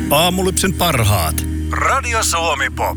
Aamulypsyn parhaat. Radio Suomi Pop.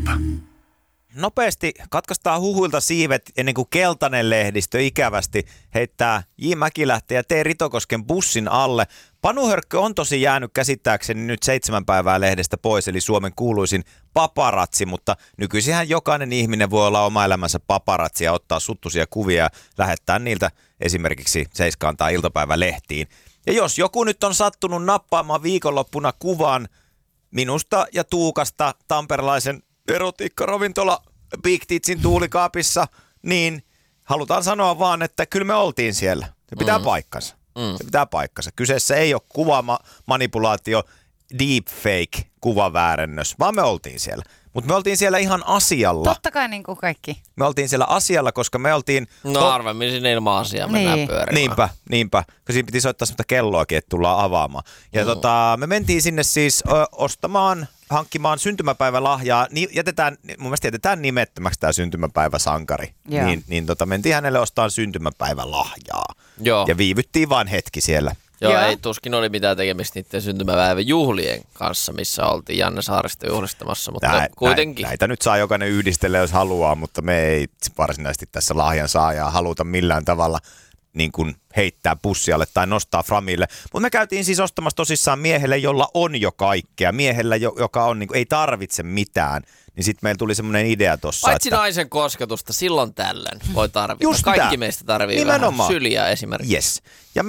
Nopeasti katkaistaan huhuilta siivet ennen kuin keltainen lehdistö ikävästi heittää J. Mäkilähteen ja T. Ritokosken bussin alle. Panu Hörkkö on tosi jäänyt käsittääkseni nyt 7 päivää lehdestä pois, eli Suomen kuuluisin paparatsi, mutta nykyisinhän jokainen ihminen voi olla oma elämänsä paparatsi ja ottaa suttuisia kuvia ja lähettää niiltä esimerkiksi Seiskaan tai iltapäivälehtiin. Ja jos joku nyt on sattunut nappaamaan viikonloppuna kuvan minusta ja Tuukasta tamperelaisen erotiikkaravintola Big Titsin tuulikaapissa, niin halutaan sanoa vaan, että kyllä me oltiin siellä. Se pitää paikkansa. Se pitää paikkansa. Kyseessä ei ole kuvamanipulaatio, deepfake, kuvaväärennös, vaan me oltiin siellä. Mutta me oltiin siellä ihan asialla. Totta kai niin kuin kaikki. Me oltiin siellä asialla, koska me oltiin... No harvemmin sinne ilman asiaa mennään pyörimään. Niinpä. Kun siinä piti soittaa semmoista kelloakin, että tullaan avaamaan. Ja me mentiin sinne siis hankkimaan syntymäpäivälahjaa. Mun mielestä jätetään nimettömäksi tämä syntymäpäiväsankari. Niin mentiin hänelle ostamaan syntymäpäivälahjaa. Joo. Ja viivyttiin vain hetki siellä. Joo, ei tuskin oli mitään tekemistä niiden syntymäpäivän juhlien kanssa, missä oltiin Janne Saaristo juhlistamassa, mutta kuitenkin. Näitä nyt saa jokainen yhdistellä, jos haluaa, mutta me ei varsinaisesti tässä lahjan saajaa haluta millään tavalla niin kuin heittää pussialle tai nostaa framille. Mutta me käytiin siis ostamassa tosissaan miehelle, jolla on jo kaikkea. Miehellä, joka on, niin kuin, ei tarvitse mitään. Niin sitten meillä tuli semmoinen idea tossa. Paitsi naisen kosketusta silloin tällöin voi tarvita. Just kaikki meistä tarvii vähän syliä esimerkiksi. Yes. Ja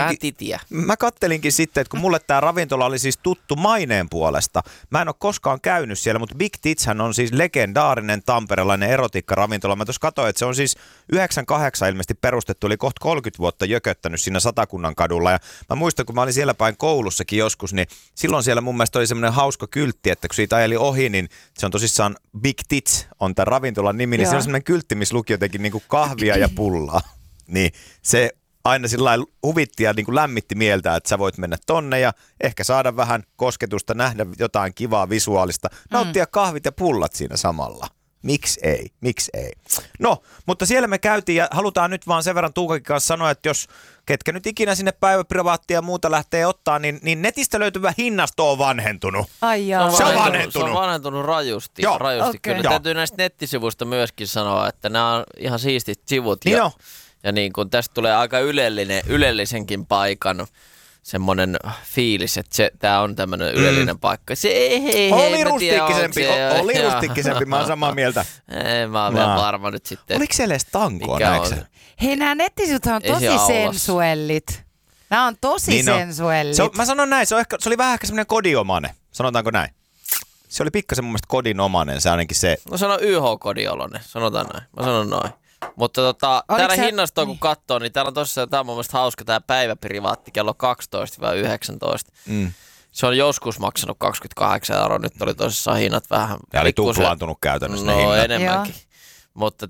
mä kattelinkin sitten, että kun mulle tämä ravintola oli siis tuttu maineen puolesta. Mä en ole koskaan käynyt siellä, mutta Big Titshän on siis legendaarinen tamperelainen erotiikkaravintola. Mä tuossa katsoin, että se on siis 98 ilmeisesti perustettu, eli kohta 30 vuotta jököttänyt siinä Satakunnan kadulla. Ja mä muistan, kun mä olin siellä päin koulussakin joskus, niin silloin siellä mun mielestä oli semmoinen hauska kyltti, että kun siitä ajeli ohi, niin se on tosissaan Big Tits on tämän ravintolan nimi, niin se on semmoinen kyltti, missä luki jotenkin niin kuin kahvia ja pullaa. Niin se aina sillä lailla huvitti ja niin kuin lämmitti mieltä, että sä voit mennä tonne ja ehkä saada vähän kosketusta, nähdä jotain kivaa visuaalista, nauttia kahvit ja pullat siinä samalla. Miksi ei? No, mutta siellä me käytiin ja halutaan nyt vaan sen verran Tuukakin kanssa sanoa, että jos ketkä nyt ikinä sinne päiväprivaattia ja muuta lähtee ottaa, niin netistä löytyvä hinnasto on vanhentunut. Ai jaa. Se on vanhentunut rajusti. Okay. Kyllä täytyy näistä nettisivuista myöskin sanoa, että nämä on ihan siistit sivut. Ja niin kun tästä tulee aika ylellisenkin paikan semmoinen fiilis, että tämä on tämmöinen ylellinen paikka. Oli rustikkisempi, mä oon samaa mieltä. Mä oon vielä varma nyt sitten. Oliko siellä edes tankoa, näetkö? Hei, nämä nettisivuthan on tosi sensuellit. Nämä on tosi sensuellit. Mä sanon näin, se oli vähän ehkä semmoinen kodinomainen, sanotaanko näin? Se oli pikkasen mun mielestä kodinomainen, se ainakin se. No sano YH-kodioloinen, sanotaan näin. Mä sanon noin. Mutta täällä hinnastoa kun katsoo, niin täällä on tosiaan, tää on mun mielestä hauska tää päiväprivaatti kello 12-19. Se on joskus maksanut 28 €, nyt oli tosissaan hinnat vähän. Ja oli tuplaantunut käytännössä ne hinnat. Enemmänkin. Mutta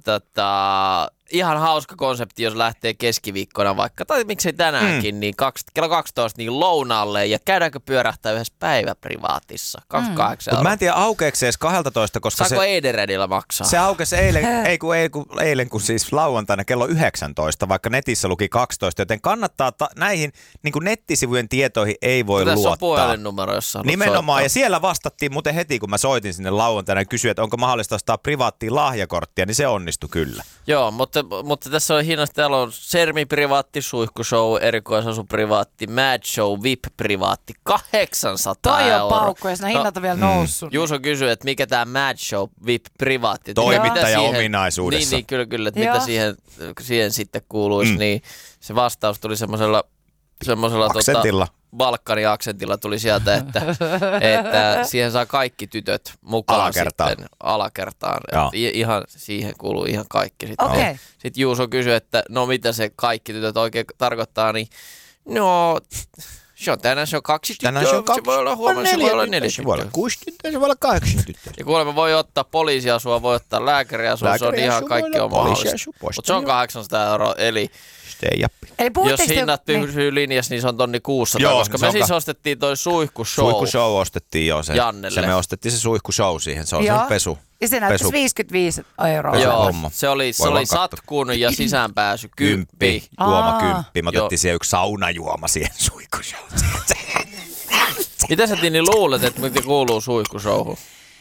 ihan hauska konsepti, jos lähtee keskiviikkona vaikka, tai miksei tänäänkin, niin kello 12 niin lounaalle ja käydäänkö pyörähtää yhdessä päiväprivaatissa, 28 €. Mutta mä en tiedä aukeeko se edes 12, koska saako Eideredillä maksaa? Se aukesi eilen, kun siis lauantaina kello 19, vaikka netissä luki 12, joten kannattaa näihin niin kuin nettisivujen tietoihin ei voi luottaa. Tässä on puhelinnumero, jossa nimenomaan, soittaa. ja siellä vastattiin muuten heti, kun mä soitin sinne lauantaina ja kysyin, että onko mahdollista ostaa privaattia lahjakorttia, niin se onnistui kyllä. Joo, mutta tässä on hinnasta, täällä on Sermi-privaatti, Suihkushow, erikoisasu-privaatti, Mad Show, VIP-privaatti, 800 €. Toi on paukku, ja siinä hinnat on vielä noussut. Juuso kysyy, että mikä tämä Mad Show, VIP-privaatti. Toimittaja-ominaisuudessa. Niin, kyllä, että mitä siihen sitten kuuluisi, niin se vastaus tuli semmoisella aksentilla. Balkani-aksentilla tuli sieltä, että siihen saa kaikki tytöt mukaan alakertaan. Ihan siihen kuuluu ihan kaikki. Sitten Juuso kysyi, että no mitä se kaikki tytöt oikein tarkoittaa, niin no tänään se on 2 tyttöä, se voi olla huomenna, se voi olla 4 tyttöä. Se voi olla 6 tyttöä, se voi olla 8 tyttöä. Ja kuulemma voi ottaa poliisiasua, voi ottaa lääkäriasua, se on ihan kaikki on mahdollista. Mutta se on 800 €, eli jos hinnat pysyy linjassa, niin se on 1600, koska me siis ostettiin toi Suihkushow. Suihkushow ostettiin Jannelle. Se me ostettiin se Suihkushow siihen, se on se pesu. Ja se näyttäisi 55 €. Joo, se oli satkun ja sisäänpääsy 10. Juoma 10. Me otettiin siihen yksi saunajuoma siihen Suihkushowtiin. Mitä sä Tini luulet, että mitä kuuluu suihkushowhun?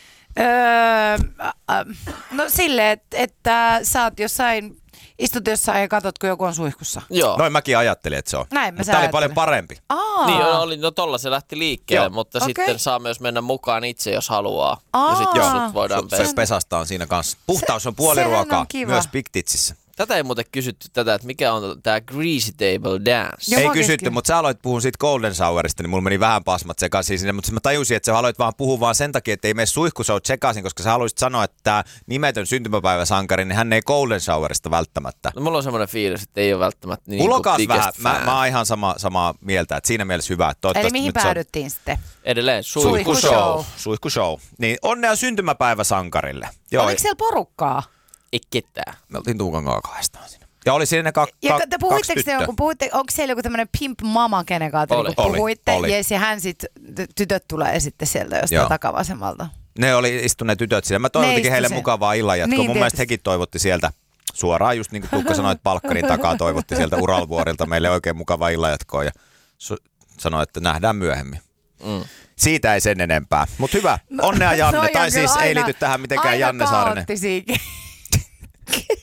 No silleen, että sä oot istut jossain ja katot, kun joku on suihkussa. Joo. Noin mäkin ajattelin, että se on. Näin mutta tää oli paljon parempi. Niin, tolla se lähti liikkeelle, mutta sitten saa myös mennä mukaan itse, jos haluaa. Ja sitten sut voidaan pestä. Pesasta on siinä kanssa. Puhtaus on puoliruokaa, myös Big Titsissä. Tätä ei muuten kysytty että mikä on tää Greasy Table Dance. Ei kysytty, mutta sä aloit puhua siitä Golden Showerista, niin mulla meni vähän pasmat sekaisin sinne, mutta mä tajusin, että sä aloit vaan puhua vaan sen takia, että ei mene suihkushow sekaisin, koska sä haluaisit sanoa, että tää nimetön syntymäpäiväsankari, niin hän ei Golden Showerista välttämättä. No mulla on semmoinen fiilis, että ei ole välttämättä niin mulla on kanssa vähän, mä oon ihan samaa mieltä, että siinä mielessä hyvä. Eli mihin päädyttiin sitten? Edelleen Suihkushow. Niin onnea syntymäpäiväsankarille. Oliko siellä porukkaa? Ei ketään. Me oltiin Tuukan kanssa kahdestaan siinä. Ja oli siinä kaksi tyttöä. Onko siellä joku tämmöinen pimp mama, kenen kanssa puhuitte? Oli. Ja hän sitten, tytöt tulee sitten sieltä jostain takavasemmalta. Ne oli istuneet tytöt siellä. Mä toivotinkin heille mukavaa illanjatkoa. Mun mielestä hekin toivotti sieltä suoraan, just niin kuin Tuukka sanoi, että palkkarin takaa toivotti sieltä Uralvuorilta meille oikein mukavaa illanjatkoa. Ja sanoi, että nähdään myöhemmin. Siitä ei sen enempää. Mutta hyvä. Onnea Janne. Tai siis ei liity tähän mitenkään Janne Saarinen.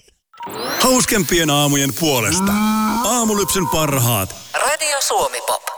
Hauskempien aamujen puolesta. Aamulypsyn parhaat. Radio Suomi Pop.